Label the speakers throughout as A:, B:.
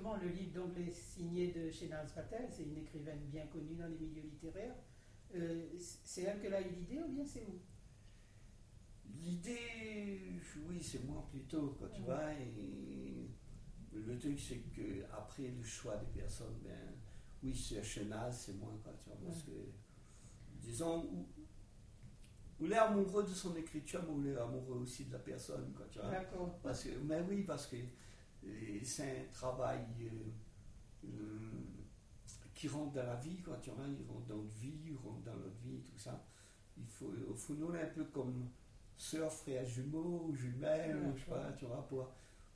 A: justement, le livre donc, est signé de Shehnaz Patel, c'est une écrivaine bien connue dans les milieux littéraires. C'est elle que l'a eu l'idée ou bien c'est vous?
B: L'idée, oui, c'est moi plutôt, quoi, tu vois. Et le truc, c'est qu'après le choix des personnes, ben, oui, c'est Shehnaz, c'est moi, quoi, tu vois, parce que, disons, où il est amoureux de son écriture, mais où il est amoureux aussi de la personne, quoi, tu vois.
A: D'accord.
B: Mais oui, parce que c'est un travail qui rentre dans la vie, quoi, tu vois, il rentre dans notre vie, il rentre dans notre vie, tout ça. Il faut nous un peu comme sœurs, frères jumeaux, ou jumelles, je sais pas, tu vois, pour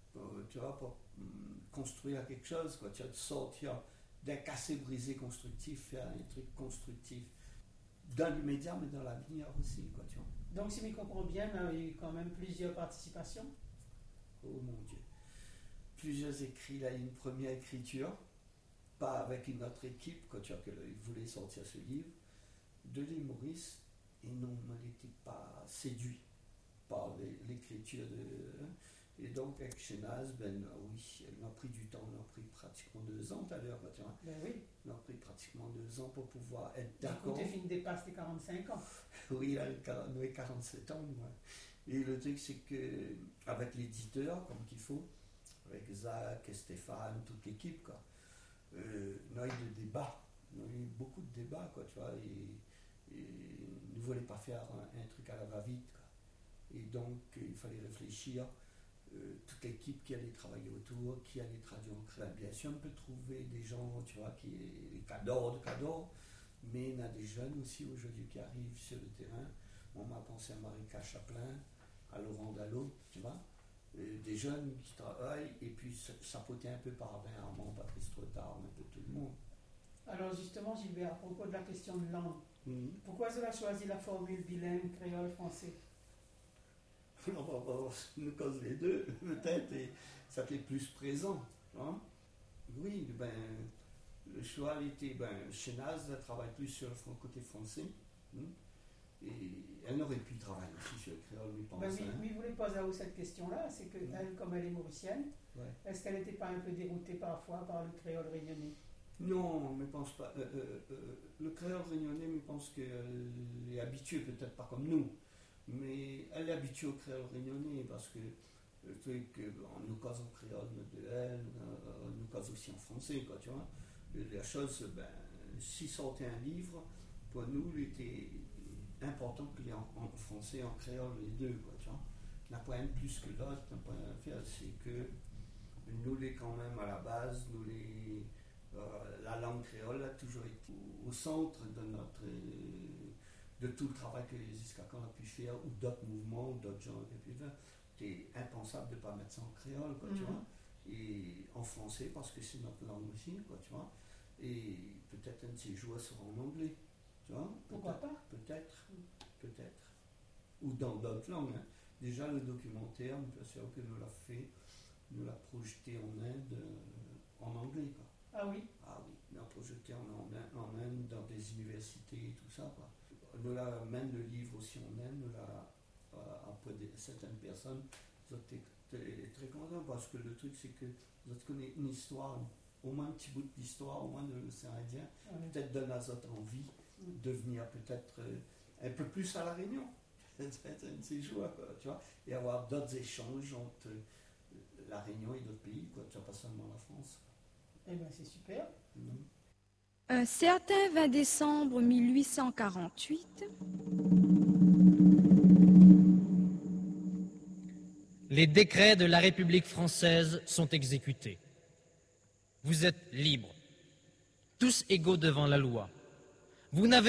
B: construire quelque chose, quoi, tu vois, de sortir d'un cassé-brisé constructif, faire un truc constructif dans l'immédiat, mais dans l'avenir aussi, quoi, tu vois.
A: Donc, si je comprends bien, il y a eu quand même plusieurs participations.
B: Oh mon Dieu. Plusieurs écrits, là, une première écriture, pas avec une autre équipe, quoi, tu vois, qu'il voulait sortir ce livre, de l'humoriste, et non, on n'était pas séduit par l'écriture de... Et donc, avec Shehnaz, ben oui, elle m'a pris du temps, on a pris pratiquement 2 ans tout à l'heure, tu vois.
A: Ben oui.
B: On a pris pratiquement 2 ans pour pouvoir être d'accord.
A: Du coup, tes films dépassent les 45 ans.
B: Oui, nous avons 47 ans, moi. Et le truc, c'est qu'avec l'éditeur, comme qu'il faut, avec Zach et Stéphane, toute l'équipe, quoi, on a eu des débats, on a eu beaucoup de débats, quoi, tu vois, et ne voulait pas faire un truc à la va-vite, quoi. Et donc, il fallait réfléchir, toute l'équipe qui allait travailler autour, qui allait traduire en créole. Bien sûr, on peut trouver des gens, tu vois, les cadors, mais il y a des jeunes aussi aujourd'hui qui arrivent sur le terrain. On m'a pensé à Marika Chaplin, à Laurent Dallot, tu vois, des jeunes qui travaillent, et puis chapeauté un peu par Armand, Patrice Trottard, un peu tout le monde.
A: Alors justement, Gilbert, à propos de la question de langue, pourquoi vous avez choisi la formule bilingue créole-français?
B: Nous cause les deux, peut-être, et ça fait plus présent. Hein? Oui, ben, le choix était, Shehnaz travaille plus sur le côté français, et elle n'aurait pu travailler aussi sur le créole, je pense.
A: Oui, mais je voulais poser à vous cette question-là, c'est que elle, comme elle est mauricienne, est-ce qu'elle n'était pas un peu déroutée parfois par le créole réunionnais?
B: Non, je ne pense pas. Le créole réunionnais, je pense qu'elle est habituée, peut-être pas comme nous, mais elle est habituée au créole réunionnais parce que le truc, on nous cause en créole de elle, on nous cause aussi en français, quoi, tu vois. La chose, si sortait un livre, pour nous, il était important qu'il y ait en français et en créole les deux, quoi, tu vois. N'a pas un plus que l'autre, n'a pas un faire, c'est que nous, les quand même à la base, nous les. La langue créole a toujours été au centre de tout le travail que les Iskakans ont pu faire, ou d'autres mouvements, ou d'autres gens ont pu faire. C'était impensable de ne pas mettre ça en créole, quoi, tu vois, et en français, parce que c'est notre langue aussi, quoi, tu vois, et peut-être un de ces joueurs sera en anglais, tu vois.
A: Pourquoi pas?
B: Peut-être, ou dans d'autres langues, hein. Déjà, le documentaire, bien sûr que nous l'a fait, nous l'a projeté en Inde, en anglais, quoi.
A: Ah oui?
B: Ah oui, nous l'a projeté en Inde, dans des universités et tout ça, quoi. Nous l'a même le livre aussi en Inde, nous l'a après certaines personnes, ils ont été très contents parce que le truc c'est que vous connaissez une histoire, au moins un petit bout d'histoire, au moins de l'océan Indien, peut-être donne à d'autres envie de venir peut-être un peu plus à La Réunion, c'est un de ces jours, quoi, tu vois, et avoir d'autres échanges entre La Réunion et d'autres pays, quoi, tu vois, pas seulement la France.
A: Eh bien, c'est super.
C: Un certain 20 décembre 1848,
D: les décrets de la République française sont exécutés. Vous êtes libres, tous égaux devant la loi. Vous n'avez